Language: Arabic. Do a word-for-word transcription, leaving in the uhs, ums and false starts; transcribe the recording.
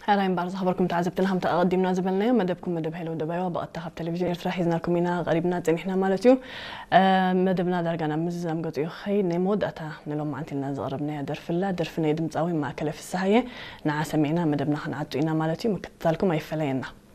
هراي مبارز خبركم تعزبتنا هم تقدمنا زبلنا مدبكم مدب هلو دبايو بقطها بتلفزيون إرترا حيزنا لكم هنا غريبنا تنحنا مالتيو مدبنا درجنا مززم قطيو خي نمود أتا نلوم عنتي الناس غربنا درف الله درفنا يدم تساوي مع كلف السحية نع سمعنا مدبنا خنعتو إنا مالتيو مكتالكم أي فلاينا